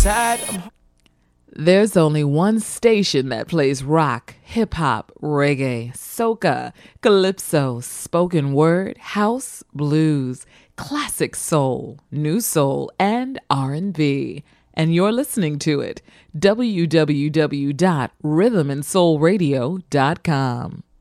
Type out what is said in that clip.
inside. There's only one station that plays rock, hip-hop, reggae, soca, calypso, spoken word, house, blues, classic soul, new soul, and R&B. And you're listening to it. www.rhythmandsoulradio.com.